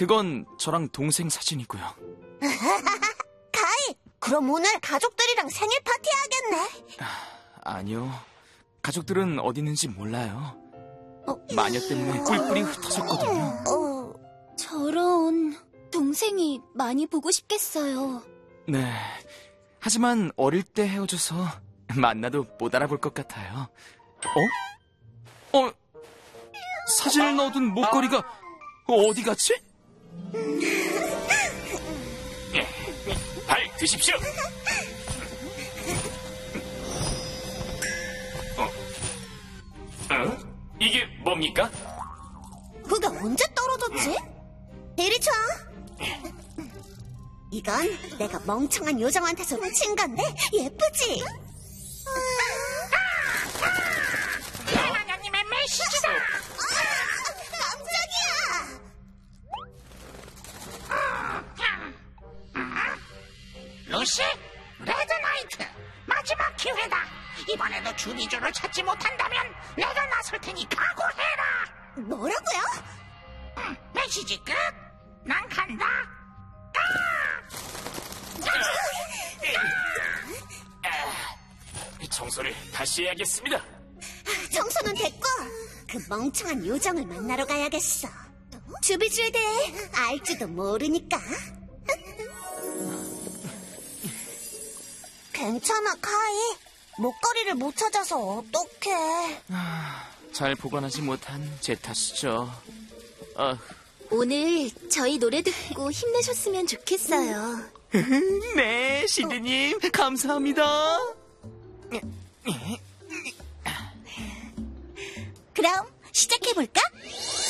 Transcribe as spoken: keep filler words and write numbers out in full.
그건 저랑 동생 사진이고요. 카이, 그럼 오늘 가족들이랑 생일 파티 하겠네. 아니요. 가족들은 어디 있는지 몰라요. 어? 마녀 때문에 뿔뿔이 흩어졌거든요. 어, 저런, 동생이 많이 보고 싶겠어요. 네. 하지만 어릴 때 헤어져서 만나도 못 알아볼 것 같아요. 어? 어? 사진을 넣어둔 목걸이가 어디 갔지? 발 드십시오. 어? 어? 이게 뭡니까? 그게 언제 떨어졌지? 이리 줘. 이건 내가 멍청한 요정한테서 훔친 건데 예쁘지? 대마녀님의 메시지다. 깜짝이야. 루시, 레드나이트, 마지막 기회다. 이번에도 주비주를 찾지 못한다면 내가 나설 테니 각오해라. 뭐라고요? 음, 메시지 끝. 난 간다. 청소를 다시 해야겠습니다. 청소는 됐고 그 멍청한 요정을 만나러 가야겠어. 주비주에 대해 알지도 모르니까. 괜찮아, 카이. 목걸이를 못 찾아서 어떡해. 잘 보관하지 못한 제 탓이죠. 아, 오늘 저희 노래 듣고 힘내셨으면 좋겠어요. 네, 시드님 감사합니다. 그럼 시작해볼까?